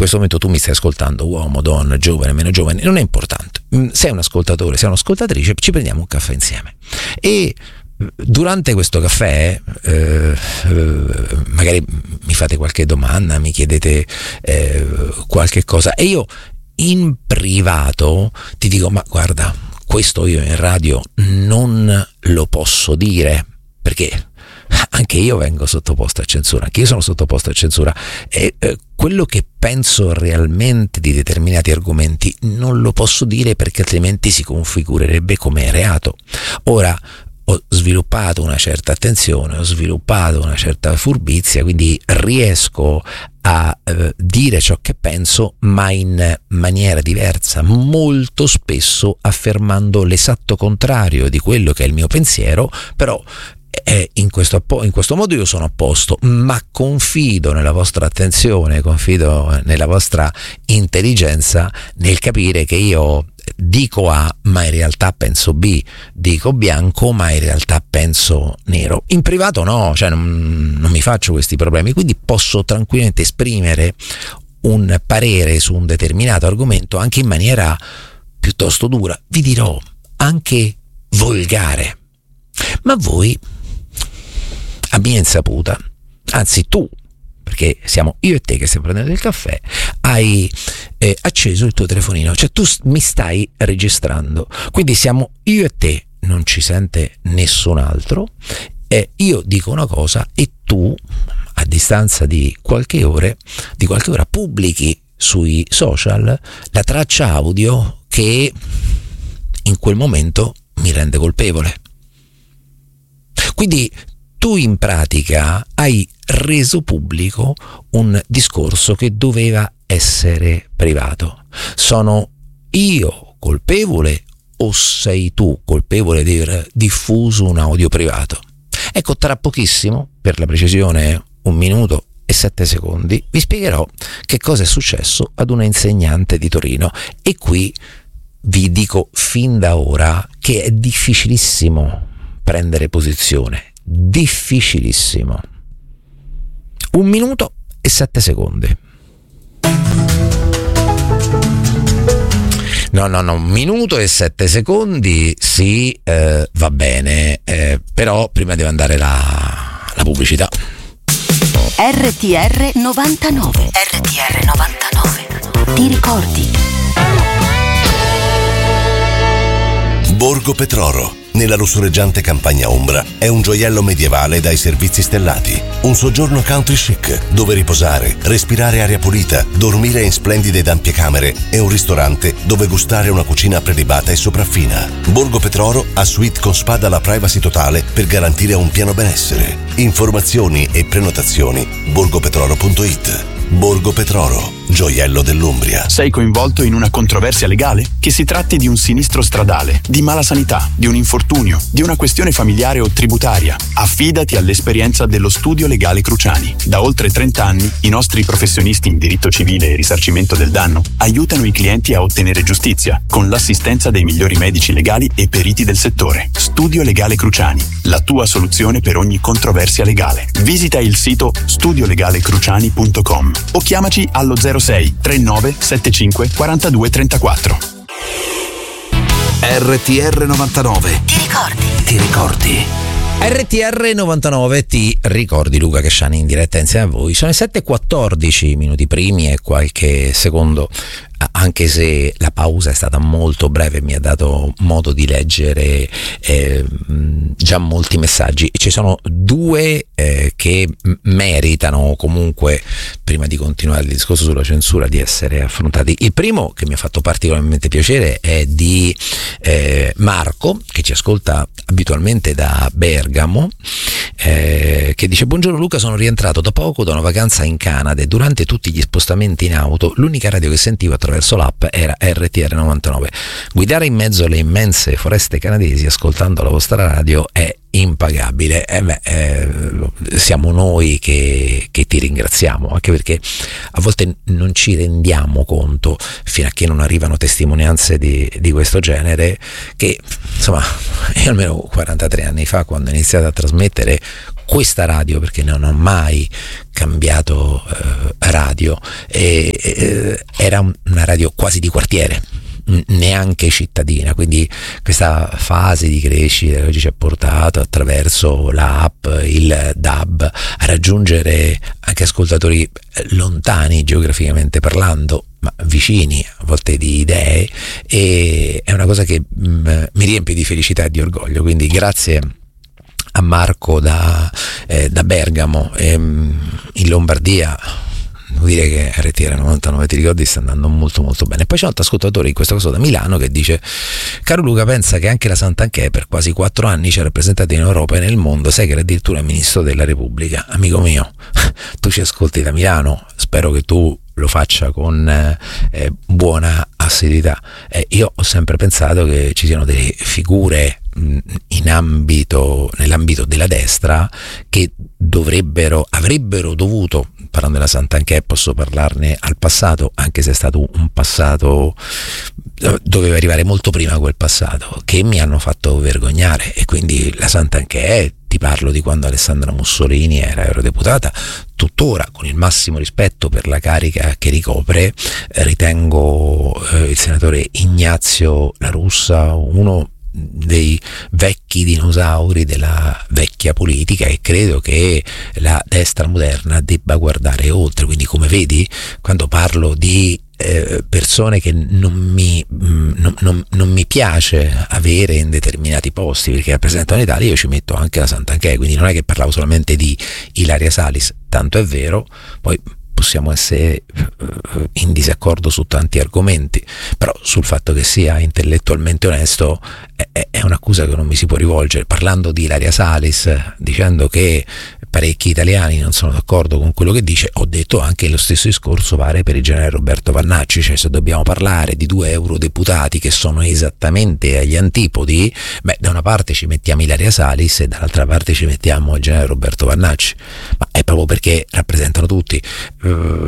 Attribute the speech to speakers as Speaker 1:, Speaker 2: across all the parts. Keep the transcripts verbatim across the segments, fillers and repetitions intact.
Speaker 1: questo momento tu mi stai ascoltando, uomo, donna, giovane, meno giovane, non è importante. Sei un ascoltatore, sei un'ascoltatrice, ci prendiamo un caffè insieme. E durante questo caffè eh, eh, magari mi fate qualche domanda, mi chiedete eh, qualche cosa e io in privato ti dico: ma guarda, questo io in radio non lo posso dire, perché anche io vengo sottoposto a censura, anche io sono sottoposto a censura e eh, quello che penso realmente di determinati argomenti non lo posso dire, perché altrimenti si configurerebbe come reato. Ora, ho sviluppato una certa attenzione, ho sviluppato una certa furbizia, quindi riesco a eh, dire ciò che penso, ma in maniera diversa, molto spesso affermando l'esatto contrario di quello che è il mio pensiero, però eh, in, questo, in questo modo io sono a posto, ma confido nella vostra attenzione, confido nella vostra intelligenza nel capire che io dico A ma in realtà penso B, dico bianco ma in realtà penso nero. In privato no, cioè non, non mi faccio questi problemi, quindi posso tranquillamente esprimere un parere su un determinato argomento anche in maniera piuttosto dura, vi dirò anche volgare, ma voi a mia insaputa, anzi tu, perché siamo io e te che stiamo prendendo il caffè, hai eh, acceso il tuo telefonino, cioè tu mi stai registrando, quindi siamo io e te, non ci sente nessun altro, eh, io dico una cosa e tu a distanza di qualche ore, di qualche ora pubblichi sui social la traccia audio che in quel momento mi rende colpevole. Quindi tu in pratica hai reso pubblico un discorso che doveva essere privato. Sono io colpevole o sei tu colpevole di aver diffuso un audio privato? Ecco, tra pochissimo, per la precisione un minuto e sette secondi, vi spiegherò che cosa è successo ad una insegnante di Torino, e qui vi dico fin da ora che è difficilissimo prendere posizione. Difficilissimo. Un minuto e sette secondi. No, no, no, un minuto e sette secondi, sì, eh, va bene, eh, però prima deve andare la, la pubblicità.
Speaker 2: R T R novantanove. R T R novantanove. Ti ricordi?
Speaker 3: Borgo Petroro, nella lussureggiante campagna ombra, è un gioiello medievale dai servizi stellati. Un soggiorno country chic, dove riposare, respirare aria pulita, dormire in splendide ed ampie camere e un ristorante dove gustare una cucina prelibata e sopraffina. Borgo Petroro ha suite con spa dalla privacy totale per garantire un pieno benessere. Informazioni e prenotazioni borgopetroro punto it. Borgo Petroro, gioiello dell'Umbria.
Speaker 4: Sei coinvolto in una controversia legale? Che si tratti di un sinistro stradale, di mala sanità, di un infortunio, di una questione familiare o tributaria, affidati all'esperienza dello Studio Legale Cruciani. Da oltre trenta anni i nostri professionisti in diritto civile e risarcimento del danno aiutano i clienti a ottenere giustizia con l'assistenza dei migliori medici legali e periti del settore. Studio Legale Cruciani, la tua soluzione per ogni controversia legale. Visita il sito studio legale cruciani punto com o chiamaci allo zero sei trentanove settantacinque quarantadue trentaquattro.
Speaker 3: R T R novantanove.
Speaker 2: Ti ricordi?
Speaker 3: Ti ricordi?
Speaker 1: R T R novantanove, ti ricordi? Luca Casciani in diretta insieme a voi. Sono le sette e quattordici minuti primi e qualche secondo, anche se la pausa è stata molto breve, mi ha dato modo di leggere eh, già molti messaggi. Ci sono due eh, che meritano comunque, prima di continuare il discorso sulla censura, di essere affrontati. Il primo, che mi ha fatto particolarmente piacere, è di eh, Marco, che ci ascolta abitualmente da Bergamo, eh, che dice: buongiorno Luca, sono rientrato da poco da una vacanza in Canada e durante tutti gli spostamenti in auto l'unica radio che sentivo attraverso l'app era R T R novantanove. Guidare in mezzo alle immense foreste canadesi ascoltando la vostra radio è impagabile. Eh beh, eh, siamo noi che, che ti ringraziamo, anche perché a volte non ci rendiamo conto, fino a che non arrivano testimonianze di, di questo genere, che insomma io almeno quarantatré anni fa, quando ho iniziato a trasmettere, questa radio, perché non ho mai cambiato eh, radio, e, eh, era una radio quasi di quartiere, neanche cittadina, quindi questa fase di crescita che oggi ci ha portato attraverso l'app, il D A B, a raggiungere anche ascoltatori lontani geograficamente parlando, ma vicini a volte di idee, e è una cosa che mh, mi riempie di felicità e di orgoglio. Quindi grazie a Marco da, eh, da Bergamo, ehm, in Lombardia. Devo dire che R T R novantanove, ti ricordi, sta andando molto molto bene. Poi c'è un altro ascoltatore, in questo caso da Milano, che dice: caro Luca, pensa che anche la Santanchè per quasi quattro anni ci ha rappresentati in Europa e nel mondo, sai che era addirittura ministro della Repubblica. Amico mio, tu ci ascolti da Milano, spero che tu lo faccia con eh, buona assiduità. Eh, io ho sempre pensato che ci siano delle figure mh, in ambito, nell'ambito della destra, che dovrebbero, avrebbero dovuto, parlando della Santanchè posso parlarne al passato, anche se è stato un passato, doveva arrivare molto prima quel passato, che mi hanno fatto vergognare. E quindi la Santanchè, ti parlo di quando Alessandra Mussolini era eurodeputata, tuttora, con il massimo rispetto per la carica che ricopre, eh, ritengo eh, il senatore Ignazio La Russa uno dei vecchi dinosauri della vecchia politica, e credo che la destra moderna debba guardare oltre. Quindi, come vedi, quando parlo di eh, persone che non mi, mh, non, non, non mi piace avere in determinati posti perché rappresentano l'Italia, io ci metto anche la Santanchè. Quindi non è che parlavo solamente di Ilaria Salis, tanto è vero, poi possiamo essere in disaccordo su tanti argomenti, però sul fatto che sia intellettualmente onesto è, è un'accusa che non mi si può rivolgere. Parlando di Ilaria Salis, dicendo che parecchi italiani non sono d'accordo con quello che dice, ho detto anche lo stesso discorso vale per il generale Roberto Vannacci. Cioè, se dobbiamo parlare di due eurodeputati che sono esattamente agli antipodi, beh, da una parte ci mettiamo Ilaria Salis e dall'altra parte ci mettiamo il generale Roberto Vannacci, ma è proprio perché rappresentano tutti. Uh,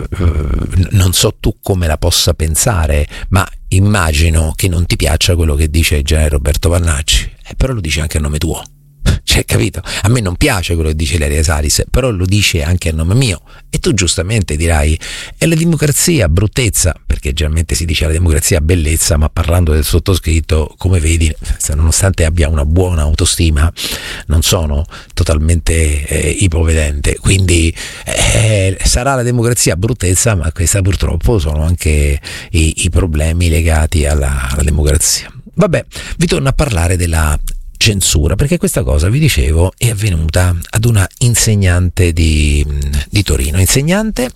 Speaker 1: uh, non so tu come la possa pensare, ma immagino che non ti piaccia quello che dice il generale Roberto Vannacci, eh, però lo dice anche a nome tuo. Cioè, capito? A me non piace quello che dice Ilaria Salis, però lo dice anche a nome mio. E tu giustamente dirai: è la democrazia bruttezza, perché generalmente si dice la democrazia bellezza, ma parlando del sottoscritto, come vedi, nonostante abbia una buona autostima, non sono totalmente eh, ipovedente. Quindi eh, sarà la democrazia bruttezza, ma questa purtroppo sono anche i, i problemi legati alla, alla democrazia. Vabbè, vi torno a parlare della censura, perché questa cosa, vi dicevo, è avvenuta ad una insegnante di, di Torino, insegnante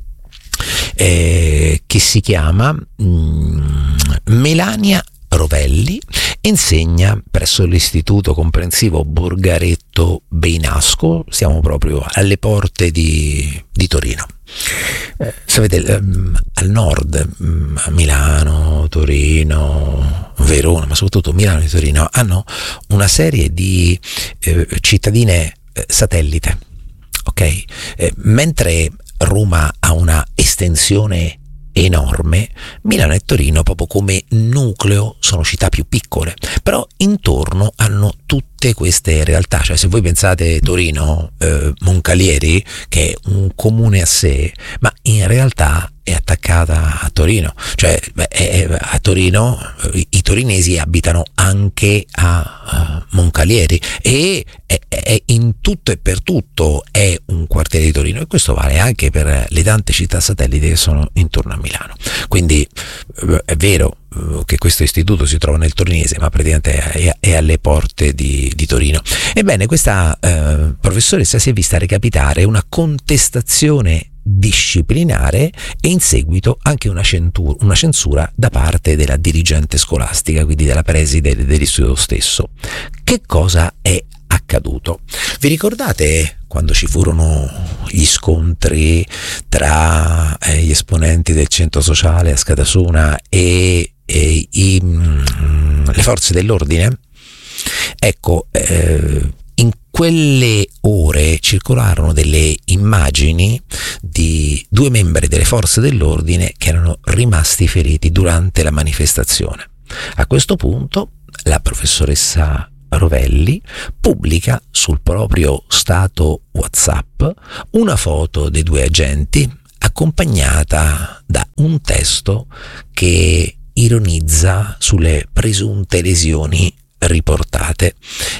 Speaker 1: eh, che si chiama mh, Melania Rovelli, insegna presso l'istituto comprensivo Borgaretto Beinasco, siamo proprio alle porte di, di Torino. Eh, sapete, ehm, al nord, mh, a Milano, Torino, Verona, ma soprattutto Milano e Torino hanno una serie di eh, cittadine eh, satellite, ok? Eh, mentre Roma ha una estensione enorme, Milano e Torino, proprio come nucleo, sono città più piccole, però intorno hanno tutte queste realtà. Cioè, se voi pensate Torino, eh, Moncalieri, che è un comune a sé, ma in realtà è attaccata a Torino. Cioè, beh, è, a Torino i, i torinesi abitano anche a uh, Moncalieri, e è, è in tutto e per tutto è un quartiere di Torino, e questo vale anche per le tante città satelliti che sono intorno a Milano. Quindi uh, è vero uh, che questo istituto si trova nel torinese, ma praticamente è, è alle porte di, di Torino. Ebbene, questa uh, professoressa si è vista recapitare una contestazione disciplinare e in seguito anche una censura, una censura da parte della dirigente scolastica, quindi della preside dell'istituto stesso. Che cosa è accaduto? Vi ricordate quando ci furono gli scontri tra eh, gli esponenti del centro sociale a Scatasuna e, e i, mh, le forze dell'ordine? Ecco, eh, in quelle ore circolarono delle immagini di due membri delle forze dell'ordine che erano rimasti feriti durante la manifestazione. A questo punto la professoressa Rovelli pubblica sul proprio stato WhatsApp una foto dei due agenti accompagnata da un testo che ironizza sulle presunte lesioni riportate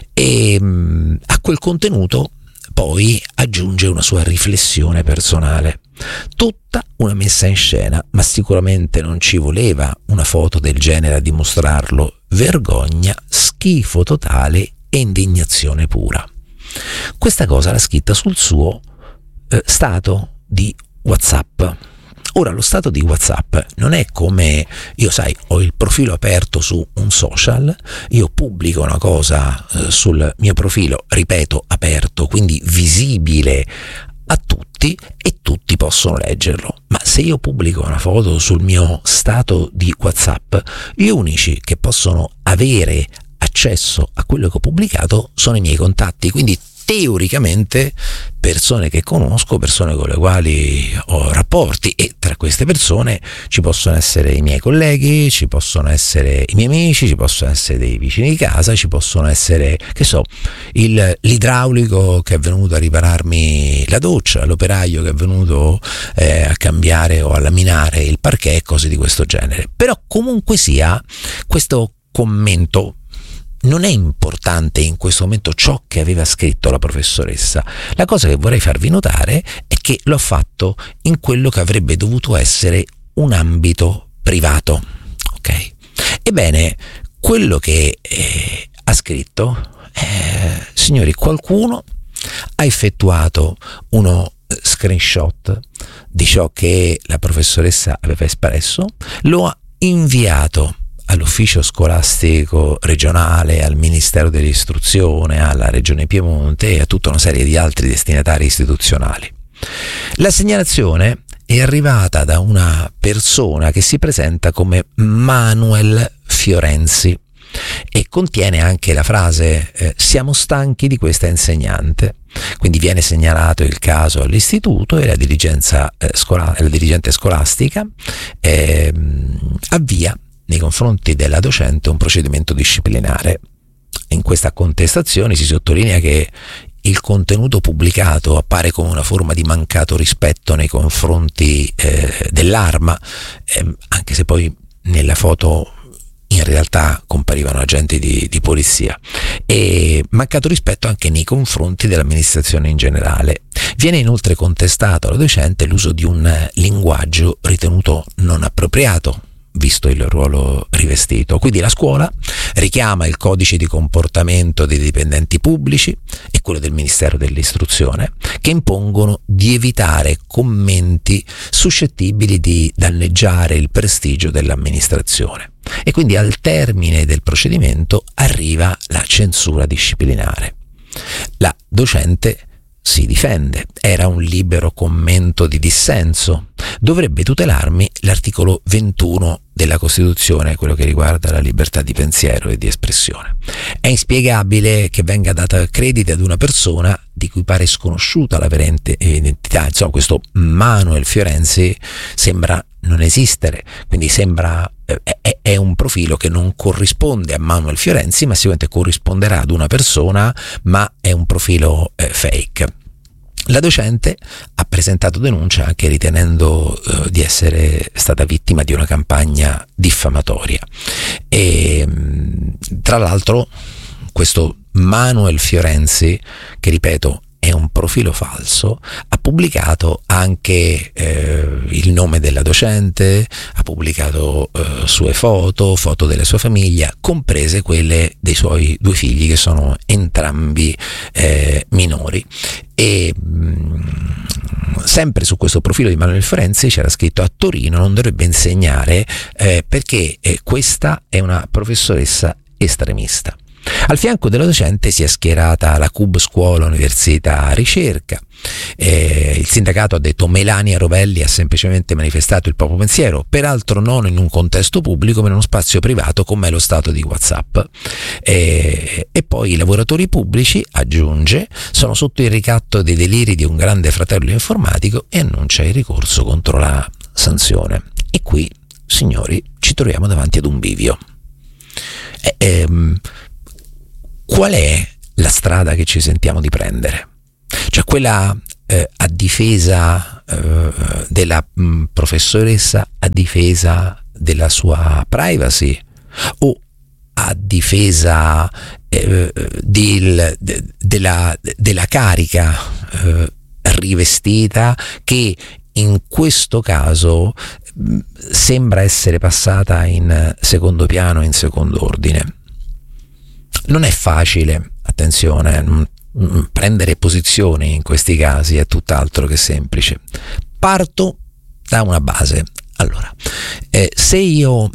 Speaker 1: e mh, a quel contenuto poi aggiunge una sua riflessione personale. Tutta una messa in scena, ma sicuramente non ci voleva una foto del genere a dimostrarlo. Vergogna, schifo totale e indignazione pura. Questa cosa l'ha scritta sul suo eh, stato di WhatsApp. Ora, lo stato di WhatsApp non è come, io sai, ho il profilo aperto su un social, io pubblico una cosa eh, sul mio profilo, ripeto, aperto, quindi visibile a tutti e tutti possono leggerlo. Ma se io pubblico una foto sul mio stato di WhatsApp, gli unici che possono avere accesso a quello che ho pubblicato sono i miei contatti, quindi teoricamente persone che conosco, persone con le quali ho rapporti, e tra queste persone ci possono essere i miei colleghi, ci possono essere i miei amici, ci possono essere dei vicini di casa, ci possono essere, che so, il, l'idraulico che è venuto a ripararmi la doccia, l'operaio che è venuto eh, a cambiare o a laminare il parquet, cose di questo genere. Però comunque sia, questo commento non è importante in questo momento ciò che aveva scritto la professoressa. La cosa che vorrei farvi notare è che l'ho fatto in quello che avrebbe dovuto essere un ambito privato, ok? Ebbene, quello che eh, ha scritto, eh, signori, qualcuno ha effettuato uno screenshot di ciò che la professoressa aveva espresso, lo ha inviato all'ufficio scolastico regionale, al Ministero dell'Istruzione, alla Regione Piemonte e a tutta una serie di altri destinatari istituzionali. La segnalazione è arrivata da una persona che si presenta come Manuel Fiorenzi e contiene anche la frase eh, siamo stanchi di questa insegnante. Quindi viene segnalato il caso all'istituto e la, dirigenza, eh, scola- la dirigente scolastica eh, avvia nei confronti della docente un procedimento disciplinare. In questa contestazione si sottolinea che il contenuto pubblicato appare come una forma di mancato rispetto nei confronti eh, dell'Arma, eh, anche se poi nella foto in realtà comparivano agenti di, di polizia, e mancato rispetto anche nei confronti dell'amministrazione in generale. Viene inoltre contestato alla docente l'uso di un linguaggio ritenuto non appropriato, visto il ruolo rivestito. Quindi la scuola richiama il codice di comportamento dei dipendenti pubblici e quello del Ministero dell'Istruzione, che impongono di evitare commenti suscettibili di danneggiare il prestigio dell'amministrazione. E quindi al termine del procedimento arriva la censura disciplinare. La docente si difende, era un libero commento di dissenso, dovrebbe tutelarmi l'articolo ventuno della Costituzione, quello che riguarda la libertà di pensiero e di espressione. È inspiegabile che venga data credito ad una persona di cui pare sconosciuta la vera identità. Insomma, questo Manuel Fiorenzi sembra non esistere, quindi sembra eh, è, è un profilo che non corrisponde a Manuel Fiorenzi, ma sicuramente corrisponderà ad una persona, ma è un profilo eh, fake. La docente ha presentato denuncia anche ritenendo eh, di essere stata vittima di una campagna diffamatoria e tra l'altro questo Manuel Fiorenzi, che ripeto è un profilo falso, ha pubblicato anche eh, il nome della docente, ha pubblicato eh, sue foto, foto della sua famiglia, comprese quelle dei suoi due figli che sono entrambi eh, minori. E mh, sempre su questo profilo di Manuel Fiorenzi c'era scritto: a Torino non dovrebbe insegnare eh, perché eh, questa è una professoressa estremista. Al fianco della docente si è schierata la C U B Scuola Università Ricerca. Eh, il sindacato ha detto: Melania Rovelli ha semplicemente manifestato il proprio pensiero, peraltro non in un contesto pubblico ma in uno spazio privato come è lo stato di WhatsApp. Eh, e poi i lavoratori pubblici, aggiunge, sono sotto il ricatto dei deliri di un grande fratello informatico e annuncia il ricorso contro la sanzione. E qui, signori, ci troviamo davanti ad un bivio. Eh, ehm, qual è la strada che ci sentiamo di prendere? Cioè quella eh, a difesa eh, della mh, professoressa, a difesa della sua privacy, o a difesa eh, del, de, della, della carica eh, rivestita, che in questo caso mh, sembra essere passata in secondo piano, in secondo ordine? Non è facile, attenzione, mh, mh, prendere posizioni in questi casi è tutt'altro che semplice. Parto da una base. Allora, eh, se io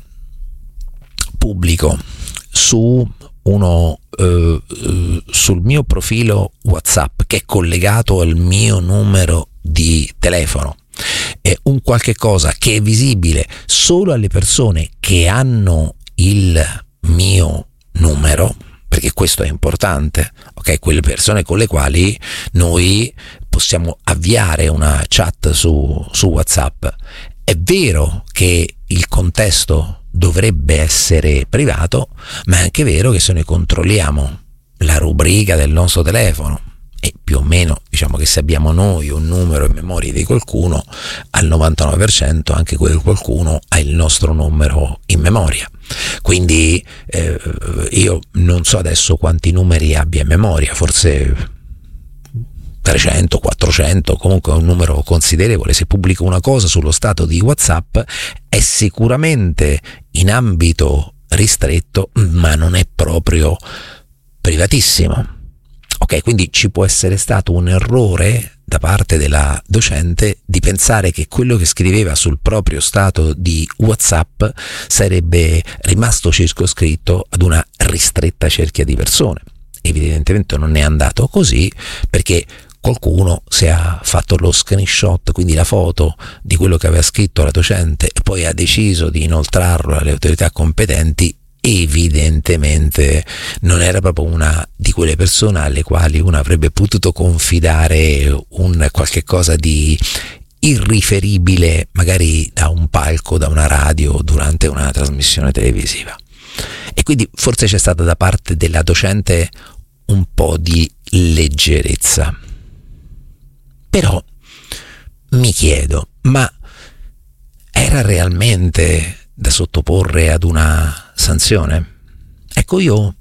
Speaker 1: pubblico su uno eh, sul mio profilo WhatsApp, che è collegato al mio numero di telefono, è un qualche cosa che è visibile solo alle persone che hanno il mio numero, perché questo è importante, ok? Quelle persone con le quali noi possiamo avviare una chat su, su WhatsApp. È vero che il contesto dovrebbe essere privato, ma è anche vero che se noi controlliamo la rubrica del nostro telefono, e più o meno diciamo che se abbiamo noi un numero in memoria di qualcuno, al novantanove per cento anche quel qualcuno ha il nostro numero in memoria. Quindi eh, io non so adesso quanti numeri abbia in memoria, forse trecento, quattrocento, comunque è un numero considerevole. Se pubblico una cosa sullo stato di WhatsApp è sicuramente in ambito ristretto, ma non è proprio privatissimo. Ok, quindi ci può essere stato un errore da parte della docente di pensare che quello che scriveva sul proprio stato di WhatsApp sarebbe rimasto circoscritto ad una ristretta cerchia di persone. Evidentemente non è andato così, perché qualcuno si è fatto lo screenshot, quindi la foto di quello che aveva scritto la docente, e poi ha deciso di inoltrarlo alle autorità competenti. Evidentemente non era proprio una di quelle persone alle quali uno avrebbe potuto confidare un qualche cosa di irriferibile, magari da un palco, da una radio, durante una trasmissione televisiva. E quindi forse c'è stata da parte della docente un po' di leggerezza. Però mi chiedo, ma era realmente da sottoporre ad una sanzione? Ecco, io,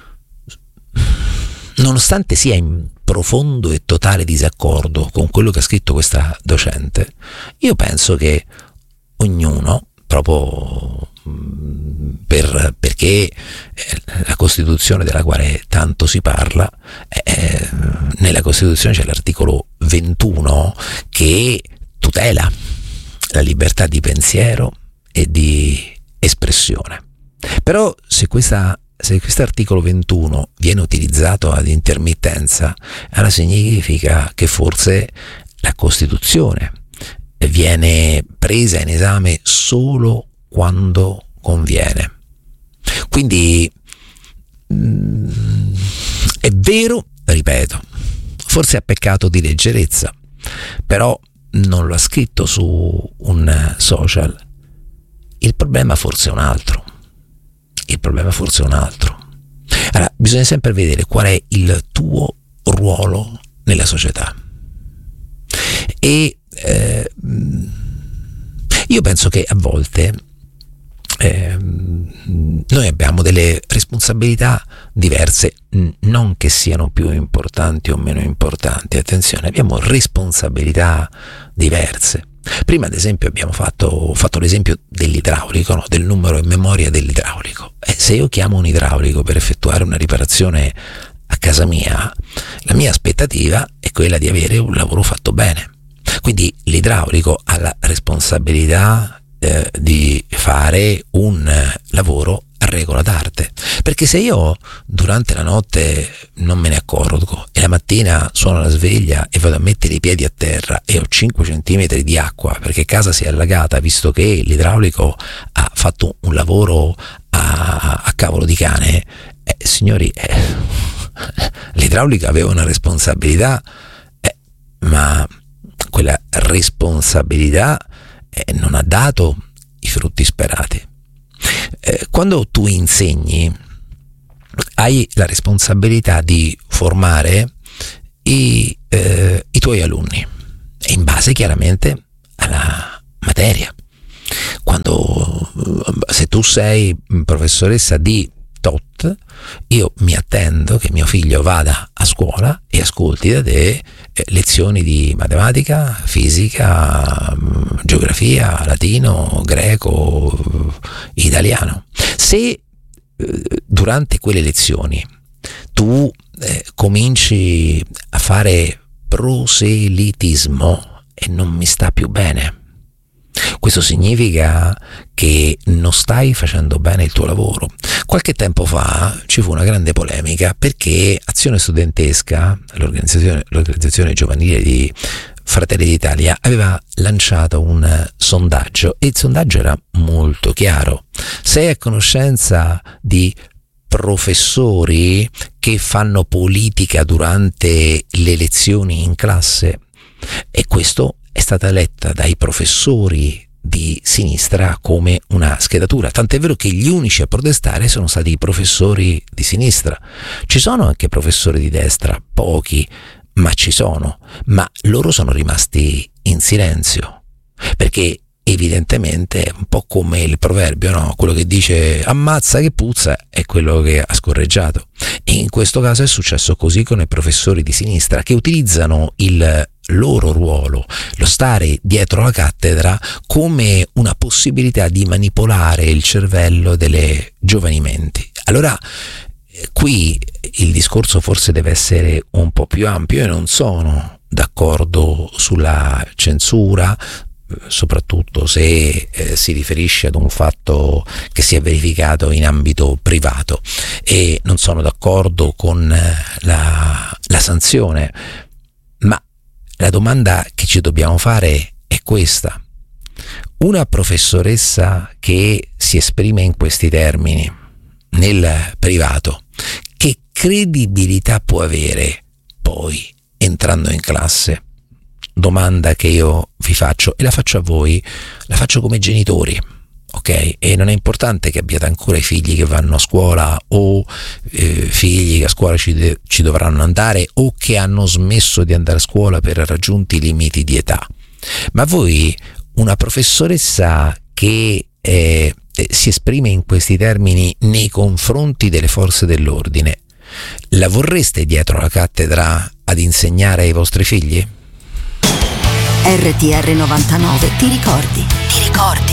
Speaker 1: nonostante sia in profondo e totale disaccordo con quello che ha scritto questa docente, io penso che ognuno, proprio per, perché la Costituzione della quale tanto si parla, eh, nella Costituzione c'è l'articolo ventuno che tutela la libertà di pensiero e di espressione. Però se questa se questo articolo ventuno viene utilizzato ad intermittenza, allora significa che forse la Costituzione viene presa in esame solo quando conviene. Quindi mh, è vero, ripeto, forse ha peccato di leggerezza, però non lo ha scritto su un social. Il problema forse è un altro. Il problema forse è un altro. Allora, bisogna sempre vedere qual è il tuo ruolo nella società. E eh, io penso che a volte eh, noi abbiamo delle responsabilità diverse, non che siano più importanti o meno importanti. Attenzione, abbiamo responsabilità diverse. Prima, ad esempio, abbiamo fatto, fatto l'esempio dell'idraulico, no? Del numero in memoria dell'idraulico. Eh, se io chiamo un idraulico per effettuare una riparazione a casa mia, la mia aspettativa è quella di avere un lavoro fatto bene. Quindi l'idraulico ha la responsabilità eh, di fare un lavoro a regola d'arte, perché se io durante la notte non me ne accorgo e la mattina suono la sveglia e vado a mettere i piedi a terra e ho cinque centimetri di acqua perché casa si è allagata, visto che l'idraulico ha fatto un lavoro a, a cavolo di cane, eh, signori, eh, l'idraulico aveva una responsabilità, eh, ma quella responsabilità eh, non ha dato i frutti sperati. Eh, quando tu insegni, hai la responsabilità di formare i, eh, i tuoi alunni, e in base chiaramente alla materia. Quando, se tu sei professoressa di tot, io mi attendo che mio figlio vada a scuola e ascolti da te eh, lezioni di matematica, fisica, geografia, latino, greco, italiano. Se eh, durante quelle lezioni tu eh, cominci a fare proselitismo, e non mi sta più bene, questo significa che non stai facendo bene il tuo lavoro. Qualche tempo fa ci fu una grande polemica perché Azione Studentesca, l'organizzazione, l'organizzazione giovanile di Fratelli d'Italia, aveva lanciato un sondaggio, e il sondaggio era molto chiaro. Sei a conoscenza di professori che fanno politica durante le lezioni in classe? E questo è stata letta dai professori di sinistra come una schedatura, tant'è vero che gli unici a protestare sono stati i professori di sinistra. Ci sono anche professori di destra, pochi, ma ci sono, ma loro sono rimasti in silenzio, perché evidentemente è un po' come il proverbio, no? Quello che dice ammazza che puzza è quello che ha scorreggiato, e in questo caso è successo così con i professori di sinistra, che utilizzano il loro ruolo, lo stare dietro la cattedra, come una possibilità di manipolare il cervello delle giovani menti. Allora qui il discorso forse deve essere un po' più ampio. Io non sono d'accordo sulla censura, soprattutto se eh, si riferisce ad un fatto che si è verificato in ambito privato, e non sono d'accordo con la, la sanzione, ma la domanda che ci dobbiamo fare è questa: una professoressa che si esprime in questi termini nel privato, che credibilità può avere poi entrando in classe? Domanda che io vi faccio, e la faccio a voi, la faccio come genitori, ok? E non è importante che abbiate ancora i figli che vanno a scuola, o eh, figli che a scuola ci, de- ci dovranno andare, o che hanno smesso di andare a scuola per raggiunti limiti di età. Ma voi, una professoressa che eh, si esprime in questi termini nei confronti delle forze dell'ordine, la vorreste dietro la cattedra ad insegnare ai vostri figli?
Speaker 2: R T R novantanove ti ricordi? Ti ricordi?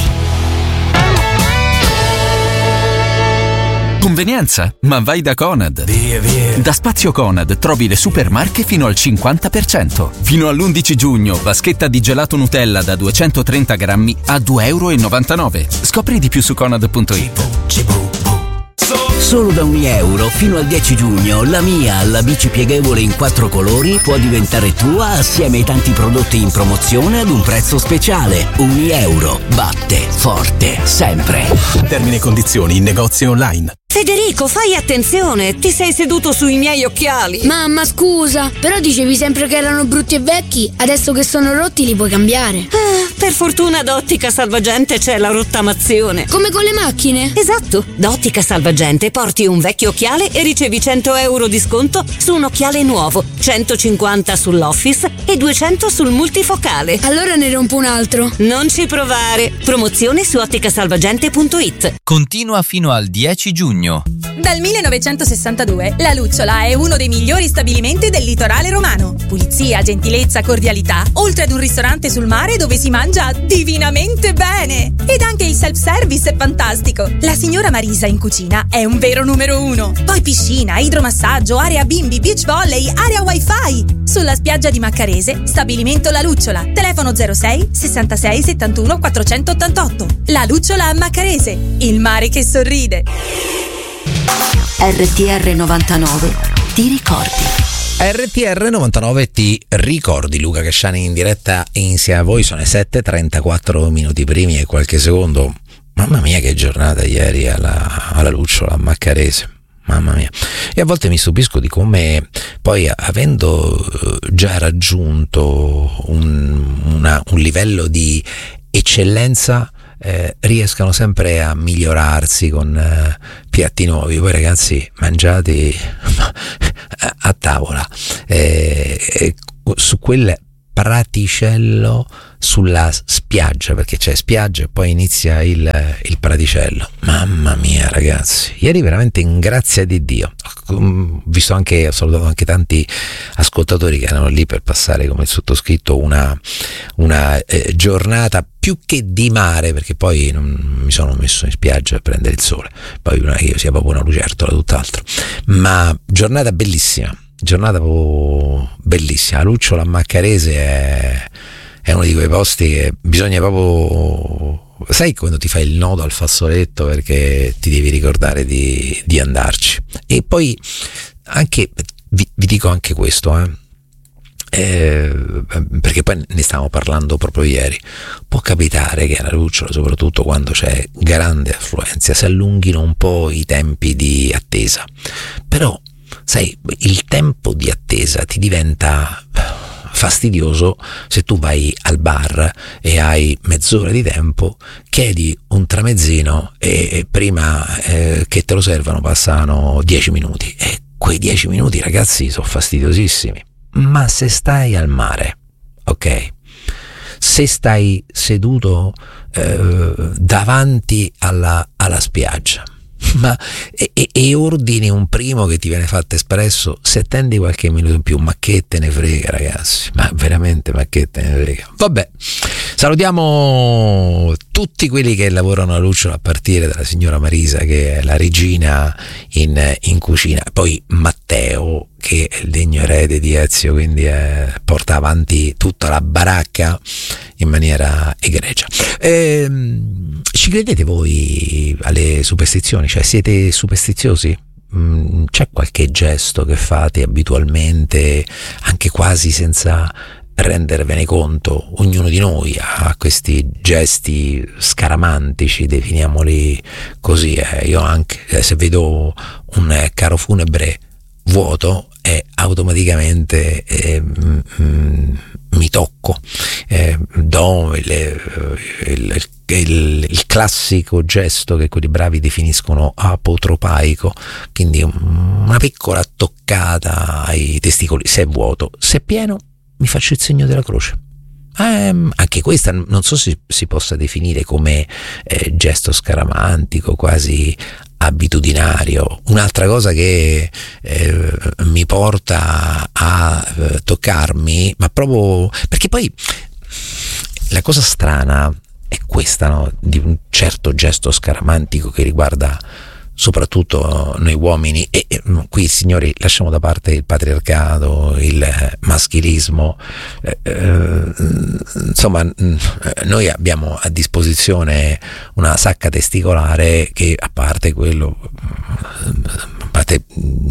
Speaker 5: Convenienza? Ma vai da Conad.
Speaker 6: Via, via.
Speaker 5: Da Spazio Conad trovi le supermarche fino al cinquanta per cento. Fino all'undici giugno, vaschetta di gelato Nutella da duecentotrenta grammi a due e novantanove euro. Scopri di più su conad punto it.
Speaker 6: Solo da un euro fino al dieci giugno la Mia, la bici pieghevole in quattro colori, può diventare tua assieme ai tanti prodotti in promozione ad un prezzo speciale. Un euro batte forte sempre.
Speaker 7: Termini e condizioni in negozi online.
Speaker 8: Federico, fai attenzione, ti sei seduto sui miei occhiali.
Speaker 9: Mamma, scusa, però dicevi sempre che erano brutti e vecchi, adesso che sono rotti li puoi cambiare.
Speaker 8: Ah, per fortuna da Ottica Salvagente c'è la rottamazione.
Speaker 9: Come con le macchine?
Speaker 8: Esatto, da Ottica Salvagente porti un vecchio occhiale e ricevi cento euro di sconto su un occhiale nuovo, centocinquanta sull'Office e duecento sul multifocale.
Speaker 9: Allora ne rompo un altro.
Speaker 8: Non ci provare, promozione su ottica salvagente punto it.
Speaker 10: Continua fino al dieci giugno.
Speaker 11: Dal millenovecentosessantadue la Lucciola è uno dei migliori stabilimenti del litorale romano. Pulizia, gentilezza, cordialità, oltre ad un ristorante sul mare dove si mangia divinamente bene. Ed anche il self-service è fantastico. La signora Marisa in cucina è un vero numero uno. Poi piscina, idromassaggio, area bimbi, beach volley, area wifi. Sulla spiaggia di Maccarese, stabilimento La Lucciola. Telefono zero sei sessantasei settantuno quattrocentottantotto. La Lucciola a Maccarese, il mare che sorride.
Speaker 2: R T R novantanove ti ricordi?
Speaker 1: R T R novantanove ti ricordi. Luca Casciani in diretta insieme a voi. Sono le sette e trentaquattro minuti primi e qualche secondo. Mamma mia che giornata ieri alla, alla Lucciola a Maccarese, mamma mia. E a volte mi stupisco di come poi, avendo già raggiunto un, una, un livello di eccellenza eh, riescano sempre a migliorarsi con eh, piatti nuovi. Poi ragazzi, mangiate a tavola, eh, eh, su quel praticello sulla spiaggia, perché c'è spiaggia e poi inizia il, il praticello. Mamma mia ragazzi, ieri veramente in grazia di Dio ho visto anche, ho salutato anche tanti ascoltatori che erano lì per passare come il sottoscritto una, una eh, giornata più che di mare, perché poi non mi sono messo in spiaggia a prendere il sole, poi non è che io sia proprio una lucertola, tutt'altro, ma giornata bellissima, giornata bellissima. Lucciola a Maccarese è, è uno di quei posti che bisogna proprio, sai, quando ti fai il nodo al fazzoletto perché ti devi ricordare di, di andarci. E poi anche vi, vi dico anche questo, eh, eh, perché poi ne stavamo parlando proprio ieri, può capitare che alla Lucciola, soprattutto quando c'è grande affluenza, si allunghino un po' i tempi di attesa, però sai, il tempo di attesa ti diventa fastidioso se tu vai al bar e hai mezz'ora di tempo, chiedi un tramezzino e prima eh, che te lo servano passano dieci minuti, e quei dieci minuti ragazzi sono fastidiosissimi. Ma se stai al mare, ok, se stai seduto eh, davanti alla, alla spiaggia, ma e, e, e ordini un primo che ti viene fatto espresso, se attendi qualche minuto in più, ma che te ne frega ragazzi, ma veramente, ma che te ne frega. Vabbè, salutiamo tutti quelli che lavorano a Lucciola, a partire dalla signora Marisa che è la regina in, in cucina, poi Matteo che è il degno erede di Ezio, quindi eh, porta avanti tutta la baracca in maniera egregia. Ehm, ci credete voi alle superstizioni? Cioè, siete superstiziosi? Mm, c'è qualche gesto che fate abitualmente, anche quasi senza rendervene conto? Ognuno di noi ha questi gesti scaramantici, definiamoli così. Eh. Io anche, eh, se vedo un eh, carro funebre vuoto, e automaticamente eh, mm, mi tocco, eh, do il, il, il, il classico gesto che quelli bravi definiscono apotropaico, quindi una piccola toccata ai testicoli, se è vuoto. Se è pieno mi faccio il segno della croce. Eh, anche questa non so se si possa definire come eh, gesto scaramantico, quasi abitudinario. Un'altra cosa che eh, mi porta a eh, toccarmi, ma proprio perché poi la cosa strana è questa, no? Di un certo gesto scaramantico che riguarda soprattutto noi uomini, e, e qui signori lasciamo da parte il patriarcato, il maschilismo, eh, eh, insomma noi abbiamo a disposizione una sacca testicolare che, a parte quello, a parte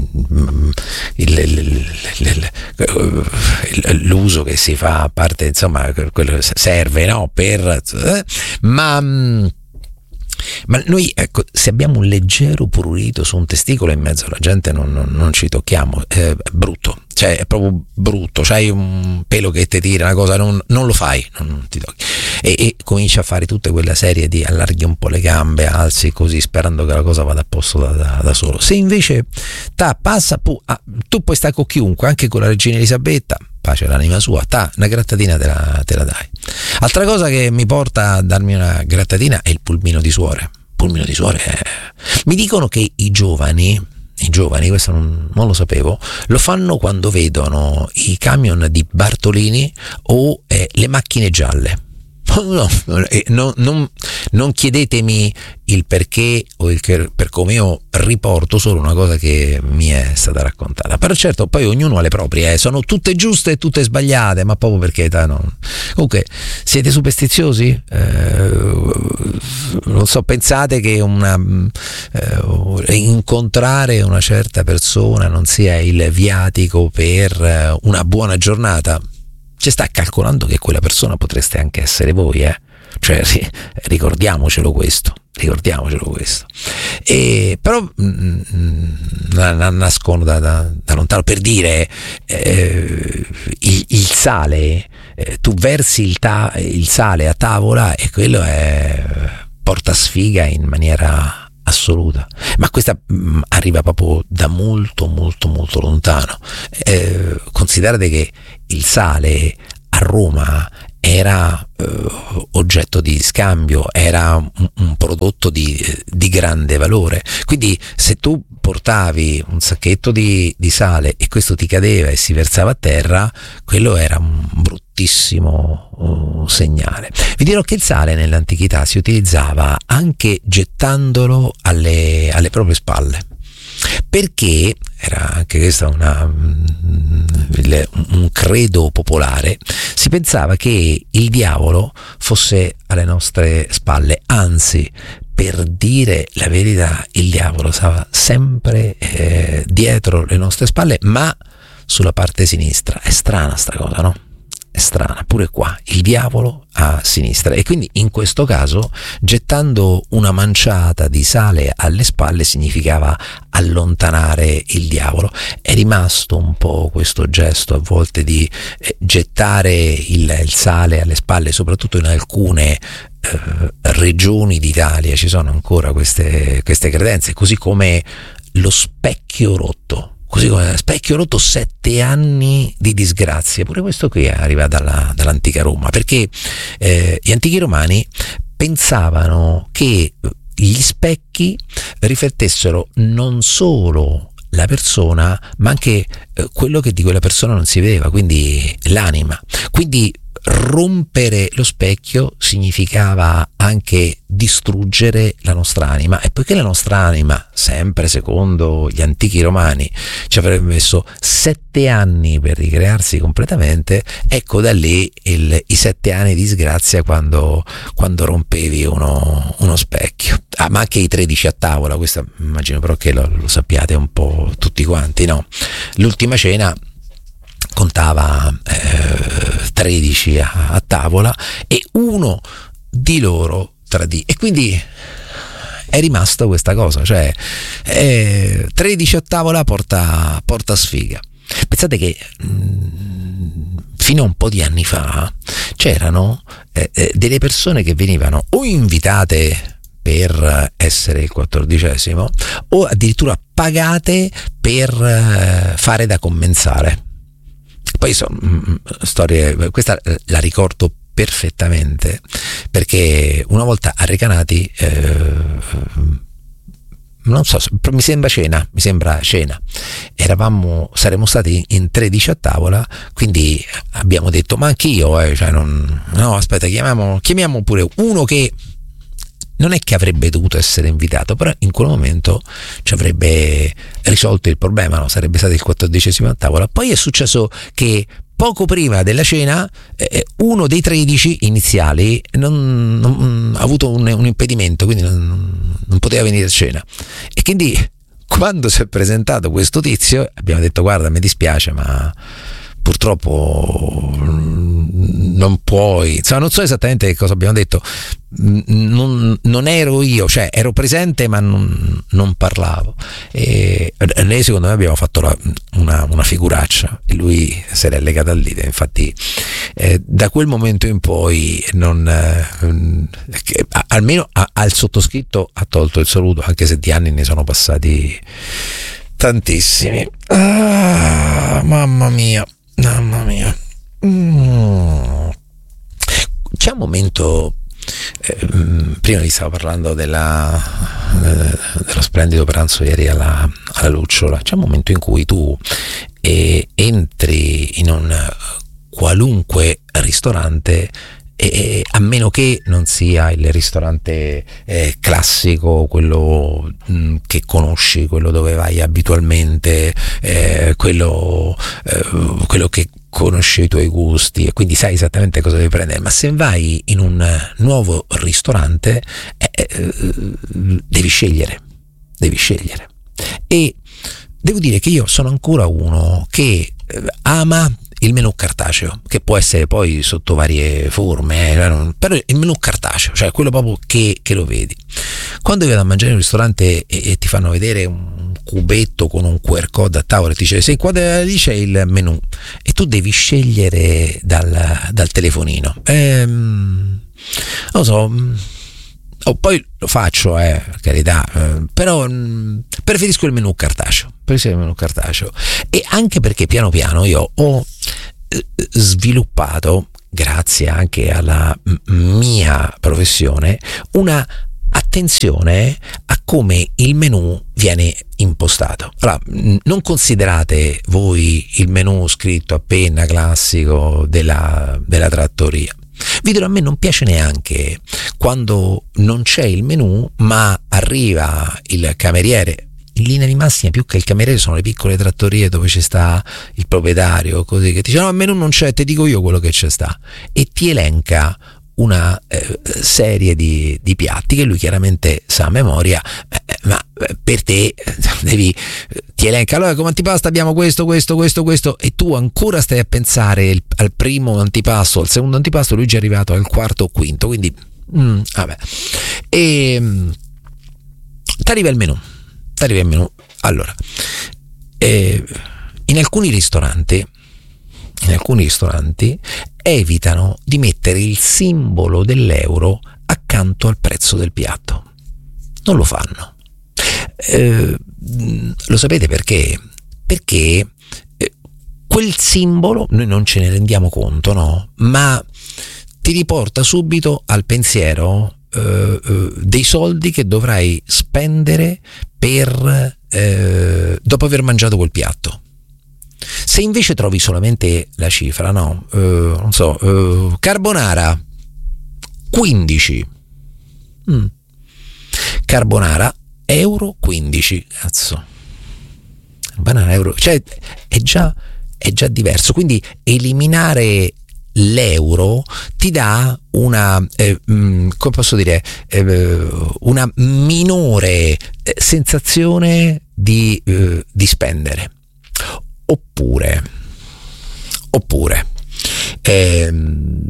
Speaker 1: il, il, il, il, l'uso che si fa, a parte insomma quello serve, no, per eh, ma Ma noi, ecco, se abbiamo un leggero prurito su un testicolo in mezzo alla gente non, non, non ci tocchiamo, è brutto, cioè è proprio brutto, c'hai un pelo che ti tira, una cosa, non, non lo fai, non, non ti tocchi, e, e cominci a fare tutta quella serie di allarghi un po' le gambe, alzi così sperando che la cosa vada a posto da, da, da solo. Se invece ta, passa, pu, ah, tu puoi stare con chiunque, anche con la regina Elisabetta, pace all'anima sua, ta, una grattatina te la, te la dai. Altra cosa che mi porta a darmi una grattatina è il pulmino di suore. Pulmino di suore è... Mi dicono che i giovani, i giovani, questo non, non lo sapevo, lo fanno quando vedono i camion di Bartolini o eh, le macchine gialle. No, no, non, non chiedetemi il perché o il che, per come io riporto solo una cosa che mi è stata raccontata. Però certo, poi ognuno ha le proprie, eh. Sono tutte giuste e tutte sbagliate, ma proprio perché no. Comunque, siete superstiziosi? Eh, non so, pensate che una, eh, incontrare una certa persona non sia il viatico per una buona giornata? Ci sta calcolando che quella persona potreste anche essere voi, eh? Cioè, sì, ricordiamocelo questo, ricordiamocelo questo. E però mh, nascono da, da, da lontano, per dire, eh, il, il sale eh, tu versi il, ta- il sale a tavola e quello è porta sfiga in maniera assoluta, ma questa mh, arriva proprio da molto molto molto lontano. Eh, considerate che il sale a Roma era eh, oggetto di scambio, era un, un prodotto di, di grande valore, quindi se tu portavi un sacchetto di, di sale e questo ti cadeva e si versava a terra, quello era un bruttissimo uh, segnale. Vi dirò che il sale nell'antichità si utilizzava anche gettandolo alle, alle proprie spalle, perché era anche questa una, un credo popolare. Si pensava che il diavolo fosse alle nostre spalle, anzi, per dire la verità, il diavolo stava sempre eh, dietro le nostre spalle, ma sulla parte sinistra. È strana sta cosa, no? È strana, pure qua il diavolo a sinistra, e quindi in questo caso gettando una manciata di sale alle spalle significava allontanare il diavolo. È rimasto un po' questo gesto a volte di eh, gettare il, il sale alle spalle, soprattutto in alcune eh, regioni d'Italia ci sono ancora queste, queste credenze, così come lo specchio rotto. Così come specchio rotto, sette anni di disgrazia. Pure questo qui arriva dalla, dall'antica Roma, perché eh, gli antichi romani pensavano che gli specchi riflettessero non solo la persona, ma anche eh, quello che di quella persona non si vedeva, quindi l'anima. Quindi rompere lo specchio significava anche distruggere la nostra anima, e poiché la nostra anima, sempre secondo gli antichi romani, ci avrebbe messo sette anni per ricrearsi completamente, ecco da lì il, i sette anni di disgrazia quando, quando rompevi uno, uno specchio. Ah, ma anche i tredici a tavola, questo immagino però che lo, lo sappiate un po' tutti quanti, no? L'ultima cena contava eh, tredici a, a tavola e uno di loro tradì, e quindi è rimasta questa cosa, cioè eh, tredici a tavola porta, porta sfiga. Pensate che mh, fino a un po' di anni fa c'erano eh, eh, delle persone che venivano o invitate per essere il quattordicesimo o addirittura pagate per eh, fare da commensale. Poi sono storie, questa la ricordo perfettamente, perché una volta a Recanati eh, non so, mi sembra cena, mi sembra cena. Eravamo, saremmo stati in tredici a tavola, quindi abbiamo detto ma anch'io, eh, cioè non, no aspetta, chiamiamo, chiamiamo pure uno che non è che avrebbe dovuto essere invitato, però in quel momento ci avrebbe risolto il problema, no? Sarebbe stato il quattordicesimo a tavola. Poi è successo che poco prima della cena eh, uno dei tredici iniziali non, non, ha avuto un, un impedimento, quindi non, non poteva venire a cena, e quindi quando si è presentato questo tizio abbiamo detto guarda, mi dispiace ma purtroppo non puoi, insomma, non so esattamente che cosa abbiamo detto, non, non ero io, cioè ero presente ma non, non parlavo, e lei secondo me abbiamo fatto la, una, una figuraccia e lui se l'è legato al dito. Infatti eh, da quel momento in poi non eh, che, a, almeno a, al sottoscritto ha tolto il saluto, anche se di anni ne sono passati tantissimi. Ah, mamma mia, mamma mia. Mm. C'è un momento, eh, prima vi stavo parlando della, eh, dello splendido pranzo ieri alla, alla Lucciola, c'è un momento in cui tu eh, entri in un qualunque ristorante, e a meno che non sia il ristorante eh, classico, quello mh, che conosci, quello dove vai abitualmente, eh, quello, eh, quello che conosce i tuoi gusti e quindi sai esattamente cosa devi prendere. Ma se vai in un nuovo ristorante eh, eh, devi scegliere, devi scegliere. E devo dire che io sono ancora uno che eh, ama il menù cartaceo, che può essere poi sotto varie forme, eh, però il menù cartaceo, cioè quello proprio che, che lo vedi. Quando vado a mangiare in un ristorante e, e ti fanno vedere un cubetto con un Q R code a tavola e ti dice: se inquadra lì c'è il menù e tu devi scegliere dal, dal telefonino. Ehm, non lo so, oh, poi lo faccio, eh, per carità, eh, però mh, preferisco il menù cartaceo, preferisco il menù cartaceo, e anche perché piano piano io ho eh, sviluppato, grazie anche alla m- mia professione, una attenzione a come il menù viene impostato. Allora, non considerate voi il menù scritto a penna classico della, della trattoria. Vi dirò, a me non piace neanche quando non c'è il menù ma arriva il cameriere. In linea di massima, più che il cameriere sono le piccole trattorie dove ci sta il proprietario, così, che ti dice: no, il menù non c'è, ti dico io quello che c'è sta, e ti elenca una eh, serie di, di piatti che lui chiaramente sa a memoria, eh, ma per te devi, ti elenca: allora come antipasto abbiamo questo, questo, questo, questo, e tu ancora stai a pensare il, al primo antipasto, al secondo antipasto, lui già è arrivato al quarto o quinto, quindi mm, vabbè. E mm, ti arriva il menù, ti arriva il menù. Allora, eh, in alcuni ristoranti in alcuni ristoranti evitano di mettere il simbolo dell'euro accanto al prezzo del piatto. Non lo fanno. Eh, lo sapete perché? Perché eh, quel simbolo noi non ce ne rendiamo conto, no? Ma ti riporta subito al pensiero eh, eh, dei soldi che dovrai spendere per eh, dopo aver mangiato quel piatto. Se invece trovi solamente la cifra, no? Uh, non so, uh, carbonara quindici, mm. carbonara euro quindici, cazzo, carbonara euro, cioè è già, è già diverso. Quindi eliminare l'euro ti dà una, eh, mh, come posso dire, eh, una minore eh, sensazione di, eh, di spendere. Oppure, oppure ehm,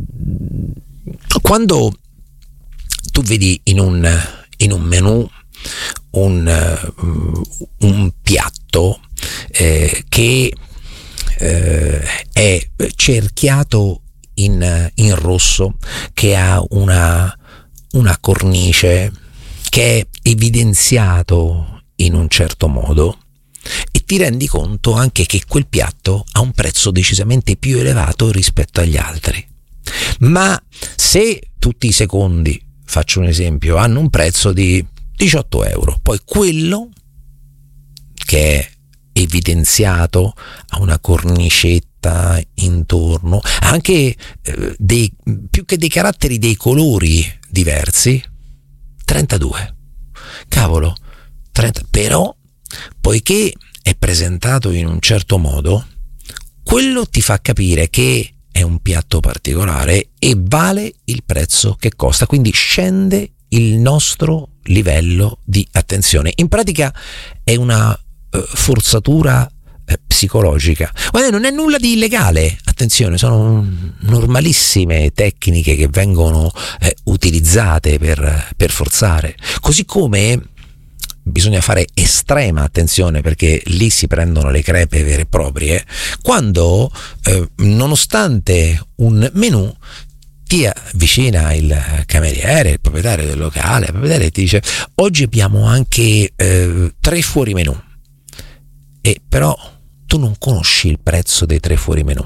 Speaker 1: quando tu vedi in un, in un menù un, un piatto eh, che eh, è cerchiato in, in rosso, che ha una, una cornice, che è evidenziato in un certo modo, e ti rendi conto anche che quel piatto ha un prezzo decisamente più elevato rispetto agli altri. Ma se tutti i secondi, faccio un esempio, hanno un prezzo di diciotto euro, poi quello che è evidenziato ha una cornicetta intorno, anche eh, dei, più che dei caratteri, dei colori diversi, trentadue. Cavolo, trenta, però poiché è presentato in un certo modo, quello ti fa capire che è un piatto particolare e vale il prezzo che costa, quindi scende il nostro livello di attenzione. In pratica è una eh, forzatura eh, psicologica. Guarda, non è nulla di illegale, attenzione, sono normalissime tecniche che vengono eh, utilizzate per, per forzare, così come bisogna fare estrema attenzione, perché lì si prendono le crepe vere e proprie, quando eh, nonostante un menù ti avvicina il cameriere, il proprietario del locale, il proprietario ti dice: oggi abbiamo anche eh, tre fuori menù, e però tu non conosci il prezzo dei tre fuori menù,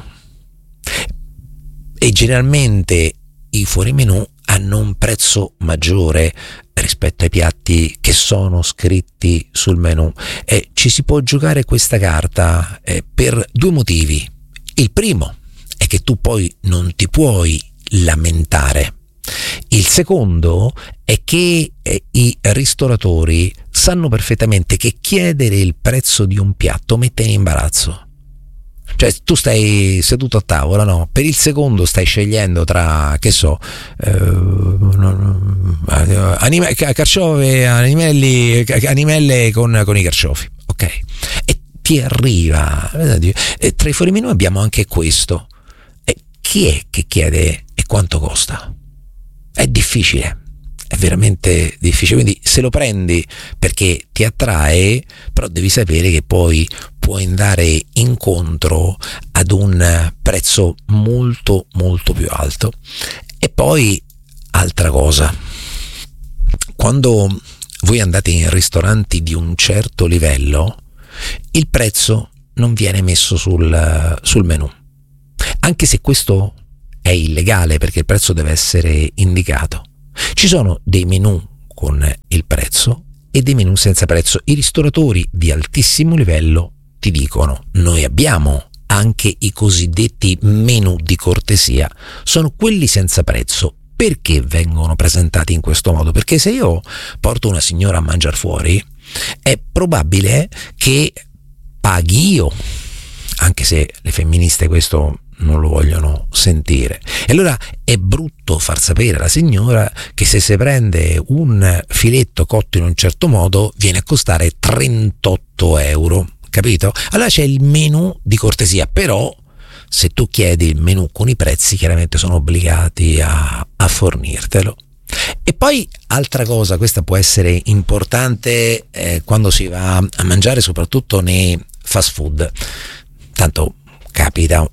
Speaker 1: e generalmente i fuori menù hanno un prezzo maggiore rispetto ai piatti che sono scritti sul menù, e ci si può giocare questa carta eh, per due motivi. Il primo è che tu poi non ti puoi lamentare. Il secondo è che eh, i ristoratori sanno perfettamente che chiedere il prezzo di un piatto mette in imbarazzo. Cioè, tu stai seduto a tavola, no? Per il secondo stai scegliendo tra, che so, eh, anime, carciofi, animelli, animelle con, con i carciofi, ok? E ti arriva, e tra i fuori menù abbiamo anche questo. E chi è che chiede e quanto costa? È difficile, è veramente difficile. Quindi se lo prendi perché ti attrae, però devi sapere che poi puoi andare incontro ad un prezzo molto molto più alto. E poi altra cosa, quando voi andate in ristoranti di un certo livello, il prezzo non viene messo sul, sul menù, anche se questo è illegale perché il prezzo deve essere indicato. Ci sono dei menù con il prezzo e dei menù senza prezzo. I ristoratori di altissimo livello ti dicono: noi abbiamo anche i cosiddetti menù di cortesia, sono quelli senza prezzo. Perché vengono presentati in questo modo? Perché se io porto una signora a mangiare fuori, è probabile che paghi io, anche se le femministe questo non lo vogliono sentire. E allora è brutto far sapere alla signora che se si prende un filetto cotto in un certo modo viene a costare trentotto euro, capito? Allora c'è il menù di cortesia, però se tu chiedi il menù con i prezzi chiaramente sono obbligati a, a fornirtelo. E poi altra cosa, questa può essere importante eh, quando si va a mangiare, soprattutto nei fast food. Tanto capita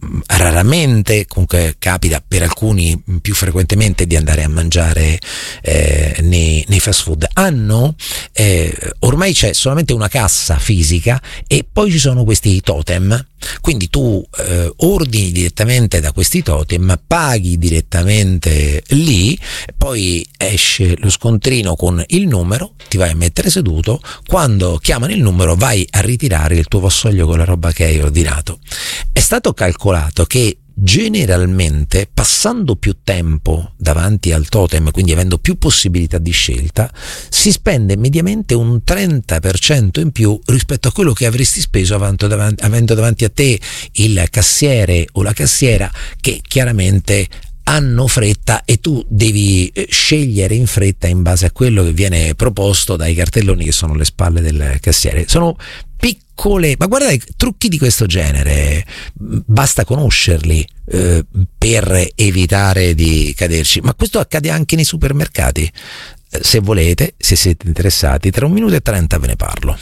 Speaker 1: raramente, comunque capita per alcuni più frequentemente di andare a mangiare eh, nei, nei fast food. Hanno eh, ormai c'è solamente una cassa fisica e poi ci sono questi totem, quindi tu eh, ordini direttamente da questi totem, paghi direttamente lì, poi esce lo scontrino con il numero, ti vai a mettere seduto, quando chiamano il numero vai a ritirare il tuo vassoio con la roba che hai ordinato. È stato calcolato che generalmente passando più tempo davanti al totem, quindi avendo più possibilità di scelta, si spende mediamente un trenta per cento in più rispetto a quello che avresti speso avendo davanti, avendo davanti a te il cassiere o la cassiera che chiaramente hanno fretta e tu devi scegliere in fretta in base a quello che viene proposto dai cartelloni che sono alle spalle del cassiere. Sono piccole, ma guardate, trucchi di questo genere basta conoscerli eh, per evitare di caderci, ma questo accade anche nei supermercati. Eh, se volete, se siete interessati, tra un minuto e trenta ve ne parlo.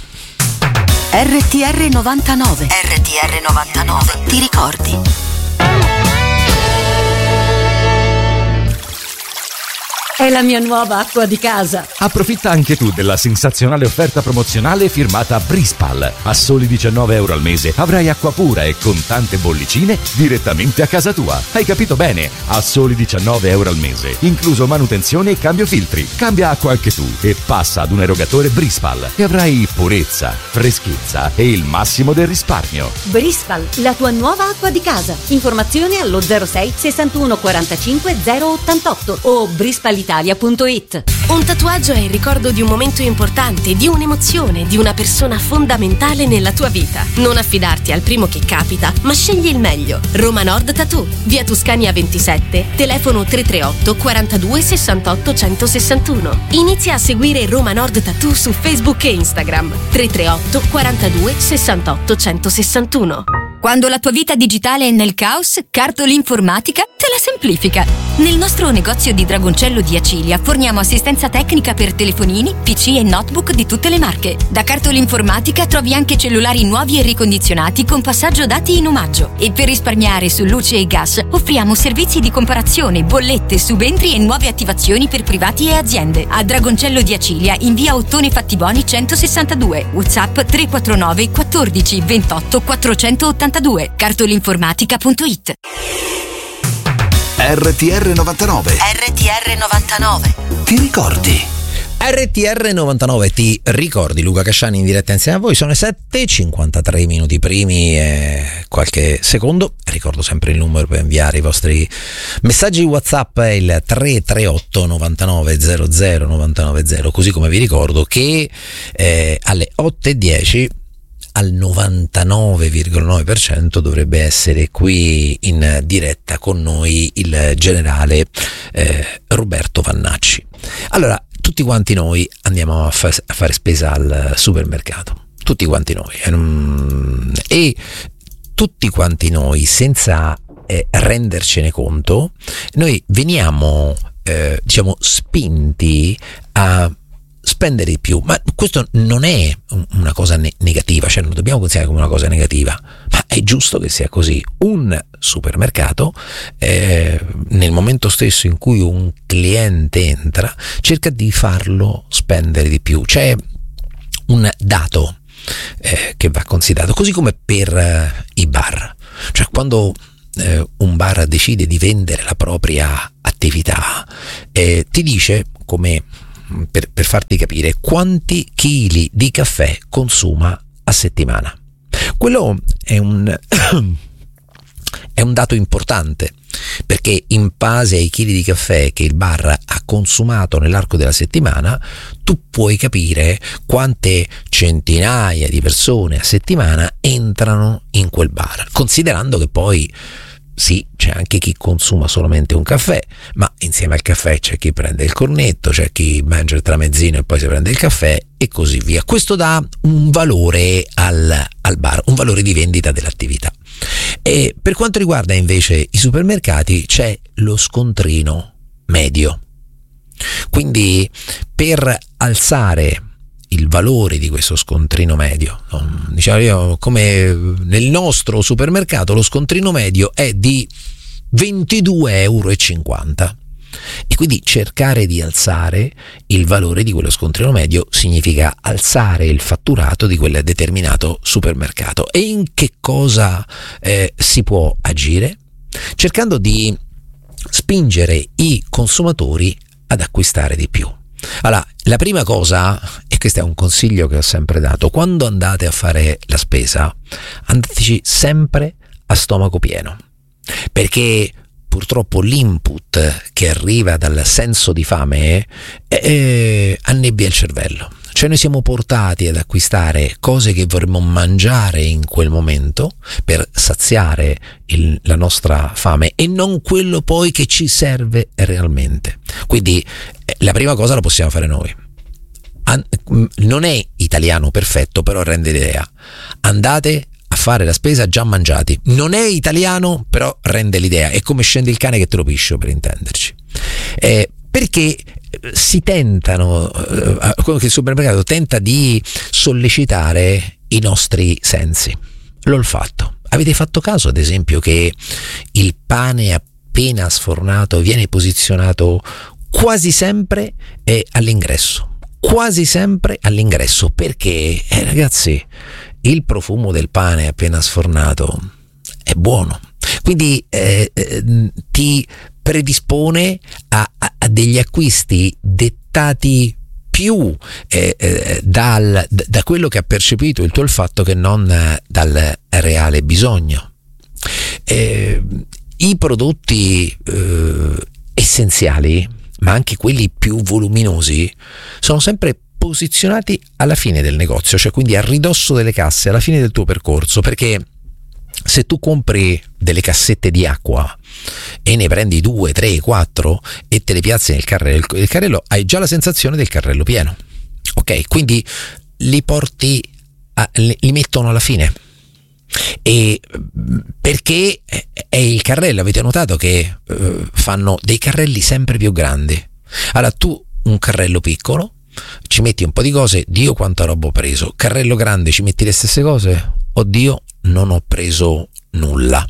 Speaker 2: R T R novantanove R T R novantanove, ti ricordi?
Speaker 8: È la mia nuova acqua di casa.
Speaker 12: Approfitta anche tu della sensazionale offerta promozionale firmata Brispal. A soli diciannove euro al mese avrai acqua pura e con tante bollicine direttamente a casa tua. Hai capito bene? A soli diciannove euro al mese, incluso manutenzione e cambio filtri. Cambia acqua anche tu e passa ad un erogatore Brispal e avrai purezza, freschezza e il massimo del risparmio.
Speaker 8: Brispal, la tua nuova acqua di casa. Informazioni allo zero sei sessantuno quarantacinque zero ottantotto o brispal italia punto it.
Speaker 13: Un tatuaggio è il ricordo di un momento importante, di un'emozione, di una persona fondamentale nella tua vita. Non affidarti al primo che capita, ma scegli il meglio. Roma Nord Tattoo, via Tuscania ventisette, telefono tre tre otto quarantadue sessantotto centosessantuno. Inizia a seguire Roma Nord Tattoo su Facebook e Instagram. tre tre otto quarantadue sessantotto centosessantuno.
Speaker 14: Quando la tua vita digitale è nel caos, Cartoli Informatica te la semplifica. Nel nostro negozio di Dragoncello di Acilia forniamo assistenza tecnica per telefonini, P C e notebook di tutte le marche. Da Cartoli Informatica trovi anche cellulari nuovi e ricondizionati con passaggio dati in omaggio. E per risparmiare su luce e gas offriamo servizi di comparazione, bollette, subentri e nuove attivazioni per privati e aziende. A Dragoncello di Acilia in via Ottone Fattiboni centosessantadue. WhatsApp tre quattro nove quattordici ventotto quattrocentottantadue. Cartolinformatica punto it.
Speaker 3: R T R novantanove
Speaker 2: R T R novantanove,
Speaker 3: ti ricordi?
Speaker 1: R T R novantanove, ti ricordi? Luca Casciani in diretta insieme a voi. Sono le sette e cinquantatré minuti primi e qualche secondo. Ricordo sempre il numero per inviare i vostri messaggi WhatsApp, è il tre tre otto novantanove zero zero novantanove zero, così come vi ricordo che eh, alle otto e dieci al novantanove virgola nove per cento dovrebbe essere qui in diretta con noi il generale eh, Roberto Vannacci. Allora, tutti quanti noi andiamo a, fa- a fare spesa al supermercato, tutti quanti noi, e, e tutti quanti noi, senza eh, rendercene conto, noi veniamo eh, diciamo spinti a spendere di più, ma questo non è una cosa ne- negativa, cioè non dobbiamo considerare come una cosa negativa, ma è giusto che sia così. Un supermercato eh, nel momento stesso in cui un cliente entra cerca di farlo spendere di più. C'è un dato eh, che va considerato, così come per eh, i bar, cioè quando eh, un bar decide di vendere la propria attività eh, ti dice, come Per, per farti capire, quanti chili di caffè consuma a settimana. Quello è un è un dato importante, perché in base ai chili di caffè che il bar ha consumato nell'arco della settimana tu puoi capire quante centinaia di persone a settimana entrano in quel bar, considerando che poi sì, c'è anche chi consuma solamente un caffè, ma insieme al caffè c'è chi prende il cornetto, c'è chi mangia il tramezzino e poi si prende il caffè e così via. Questo dà un valore al, al bar, un valore di vendita dell'attività. E per quanto riguarda invece i supermercati c'è lo scontrino medio. Quindi per alzare il valore di questo scontrino medio, diciamo io, come nel nostro supermercato lo scontrino medio è di ventidue e cinquanta euro, e quindi cercare di alzare il valore di quello scontrino medio significa alzare il fatturato di quel determinato supermercato. E in che cosa eh, si può agire? Cercando di spingere i consumatori ad acquistare di più. Allora, la prima cosa, e questo è un consiglio che ho sempre dato, quando andate a fare la spesa, andateci sempre a stomaco pieno, perché purtroppo l'input che arriva dal senso di fame eh, annebbia il cervello. Cioè noi siamo portati ad acquistare cose che vorremmo mangiare in quel momento per saziare il, la nostra fame e non quello poi che ci serve realmente. Quindi eh, la prima cosa la possiamo fare noi. An- non è italiano perfetto, però rende l'idea. Andate a fare la spesa già mangiati. Non è italiano, però rende l'idea. È come scende il cane che te lo piscio, per intenderci. Eh, perché si tentano, eh, quello che il supermercato tenta di sollecitare i nostri sensi, l'olfatto. Avete fatto caso, ad esempio, che il pane appena sfornato viene posizionato quasi sempre eh, all'ingresso, quasi sempre all'ingresso, perché eh, ragazzi, il profumo del pane appena sfornato è buono, quindi eh, eh, ti predispone a, a, a degli acquisti dettati più eh, eh, dal, d- da quello che ha percepito il tuo olfatto che non eh, dal reale bisogno. Eh, i prodotti eh, essenziali, ma anche quelli più voluminosi, sono sempre posizionati alla fine del negozio, cioè quindi a ridosso delle casse, alla fine del tuo percorso, perché se tu compri delle cassette di acqua e ne prendi due, tre, quattro e te le piazzi nel carrello, il carrello hai già la sensazione del carrello pieno, ok? Quindi li porti a, li, li mettono alla fine, e perché è il carrello, avete notato che uh, fanno dei carrelli sempre più grandi. Allora tu un carrello piccolo ci metti un po' di cose, Dio quanta roba ho preso, carrello grande ci metti le stesse cose, oddio non ho preso nulla.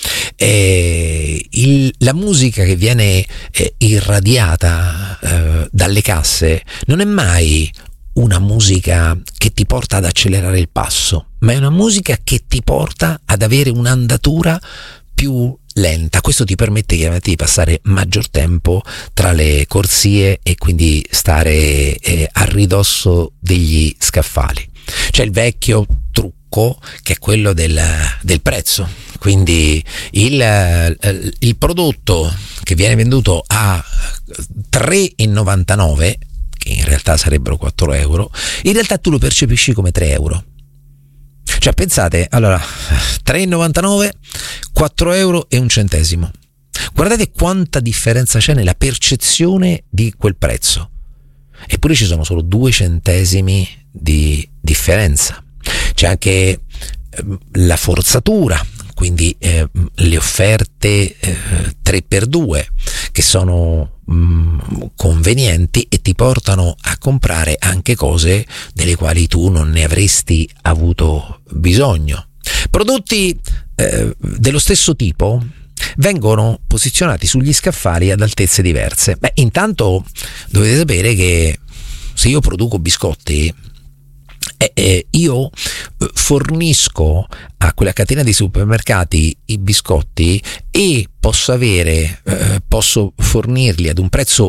Speaker 1: Eh, il, la musica che viene eh, irradiata eh, dalle casse non è mai una musica che ti porta ad accelerare il passo, ma è una musica che ti porta ad avere un'andatura più lenta. Questo ti permette chiaramente di passare maggior tempo tra le corsie e quindi stare eh, a ridosso degli scaffali. C'è il vecchio trucco che è quello del, del prezzo, quindi il, il prodotto che viene venduto a tre virgola novantanove, che in realtà sarebbero quattro euro, in realtà tu lo percepisci come tre euro. Cioè pensate, allora tre virgola novantanove, quattro euro e un centesimo. Guardate quanta differenza c'è nella percezione di quel prezzo. Eppure ci sono solo due centesimi di differenza. C'è anche eh, la forzatura, quindi eh, le offerte eh, tre per due, che sono mh, convenienti e ti portano a comprare anche cose delle quali tu non ne avresti avuto bisogno. Prodotti eh, dello stesso tipo vengono posizionati sugli scaffali ad altezze diverse. Beh, intanto dovete sapere che se io produco biscotti, eh, eh, io fornisco a quella catena di supermercati i biscotti e posso avere, eh, posso fornirli ad un prezzo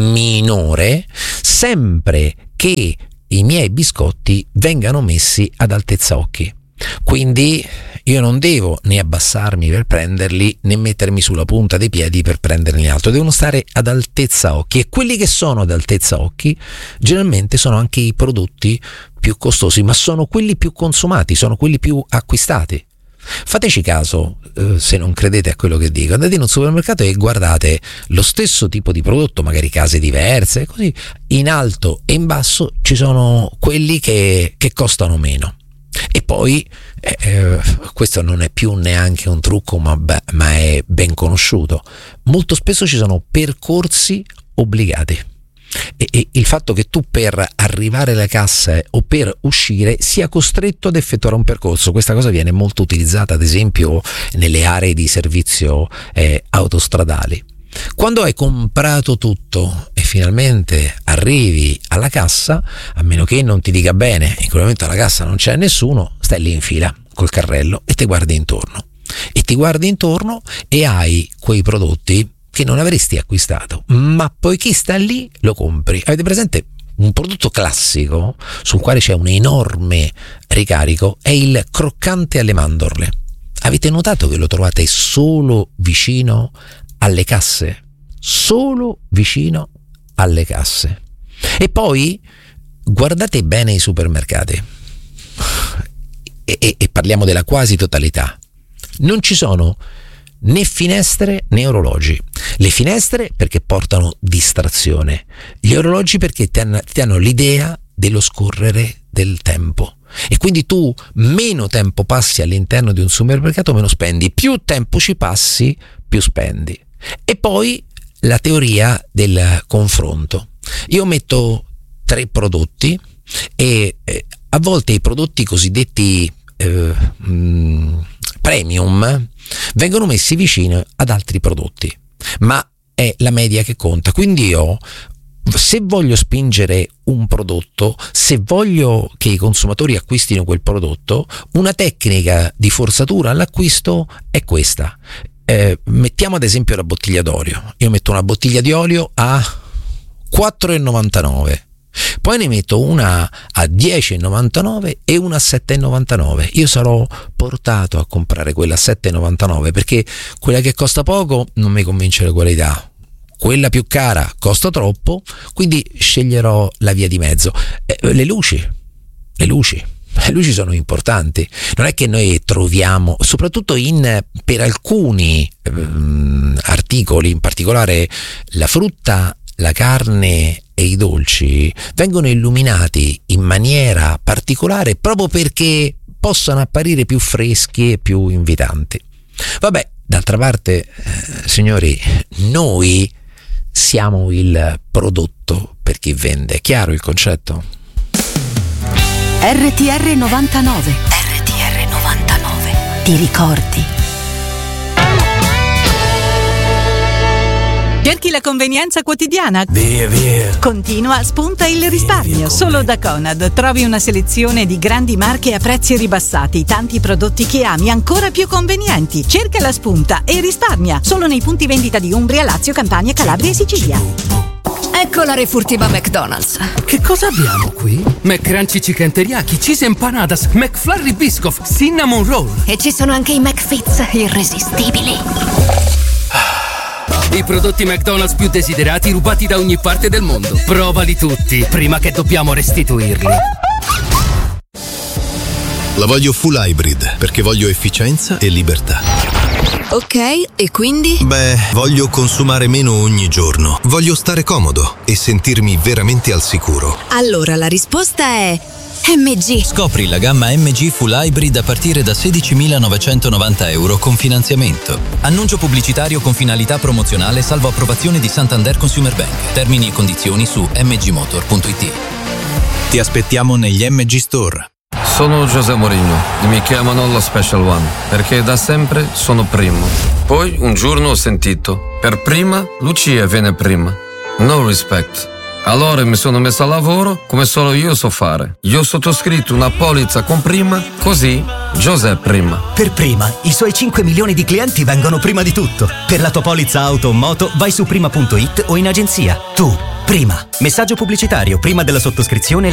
Speaker 1: minore sempre che i miei biscotti vengano messi ad altezza occhi. Quindi io non devo né abbassarmi per prenderli né mettermi sulla punta dei piedi per prenderne altro, devono stare ad altezza occhi, e quelli che sono ad altezza occhi generalmente sono anche i prodotti più costosi, ma sono quelli più consumati, sono quelli più acquistati. Fateci caso, eh, se non credete a quello che dico, andate in un supermercato e guardate lo stesso tipo di prodotto, magari case diverse, così in alto e in basso ci sono quelli che, che costano meno. E poi eh, eh, questo non è più neanche un trucco, ma, ma è ben conosciuto. Molto spesso ci sono percorsi obbligati e, e il fatto che tu per arrivare alla cassa o per uscire sia costretto ad effettuare un percorso, questa cosa viene molto utilizzata ad esempio nelle aree di servizio eh, autostradali. Quando hai comprato tutto e finalmente arrivi alla cassa, a meno che non ti dica bene, in quel momento alla cassa non c'è nessuno, stai lì in fila col carrello e ti guardi intorno. E ti guardi intorno e hai quei prodotti che non avresti acquistato, ma poiché sta lì lo compri. Avete presente un prodotto classico sul quale c'è un enorme ricarico? È il croccante alle mandorle. Avete notato che lo trovate solo vicino alle casse? Solo vicino alle casse. E poi guardate bene i supermercati e, e, e parliamo della quasi totalità. Non ci sono né finestre né orologi. Le finestre perché portano distrazione, gli orologi perché ti hanno, ti hanno l'idea dello scorrere del tempo, e quindi tu meno tempo passi all'interno di un supermercato meno spendi, più tempo ci passi più spendi. E poi la teoria del confronto. Io metto tre prodotti e eh, a volte i prodotti cosiddetti eh, mh, premium vengono messi vicino ad altri prodotti, ma è la media che conta. Quindi io, se voglio spingere un prodotto, se voglio che i consumatori acquistino quel prodotto, una tecnica di forzatura all'acquisto è questa. Eh, mettiamo ad esempio la bottiglia d'olio. Io metto una bottiglia di olio a quattro e novantanove, poi ne metto una a dieci e novantanove e una a sette e novantanove. Io sarò portato a comprare quella a sette e novantanove perché quella che costa poco non mi convince la qualità, quella più cara costa troppo, quindi sceglierò la via di mezzo. Eh, le luci, le luci Le luci sono importanti. Non è che noi troviamo, soprattutto in per alcuni ehm, articoli, in particolare la frutta, la carne e i dolci, vengono illuminati in maniera particolare proprio perché possano apparire più freschi e più invitanti. Vabbè, d'altra parte, eh, signori, noi siamo il prodotto per chi vende. È chiaro il concetto?
Speaker 2: R T R novantanove. R T R novantanove. Ti ricordi?
Speaker 15: Cerchi la convenienza quotidiana?
Speaker 7: Via, via.
Speaker 15: Continua, spunta il risparmio. Via, via, solo da Conad trovi una selezione di grandi marche a prezzi ribassati, tanti prodotti che ami ancora più convenienti. Cerca la spunta e risparmia solo nei punti vendita di Umbria, Lazio, Campania, Calabria e Sicilia.
Speaker 16: Ecco la refurtiva McDonald's.
Speaker 7: Che cosa abbiamo qui?
Speaker 16: McCrunchy Chicken Teriyaki, Cheese Empanadas, McFlurry Biscoff, Cinnamon Roll.
Speaker 14: E ci sono anche i McFits irresistibili.
Speaker 16: I prodotti McDonald's più desiderati rubati da ogni parte del mondo. Provali tutti prima che dobbiamo restituirli.
Speaker 17: La voglio full hybrid perché voglio efficienza e libertà.
Speaker 13: Ok, e quindi?
Speaker 17: Beh, voglio consumare meno ogni giorno. Voglio stare comodo e sentirmi veramente al sicuro.
Speaker 13: Allora la risposta è
Speaker 18: M G.
Speaker 19: Scopri la gamma M G Full Hybrid a partire da sedicimilanovecentonovanta euro con finanziamento. Annuncio pubblicitario con finalità promozionale salvo approvazione di Santander Consumer Bank. Termini e condizioni su m g motor punto i t.
Speaker 17: Ti aspettiamo negli M G Store.
Speaker 20: Sono José Mourinho e mi chiamano lo Special One perché da sempre sono primo. Poi un giorno ho sentito: per prima Lucia viene prima. No respect. Allora mi sono messo a lavoro come solo io so fare. Io ho sottoscritto una polizza con Prima, così José Prima.
Speaker 21: Per Prima, i suoi cinque milioni di clienti vengono prima di tutto. Per la tua polizza auto o moto vai su prima punto it o in agenzia. Tu, Prima. Messaggio pubblicitario prima della sottoscrizione.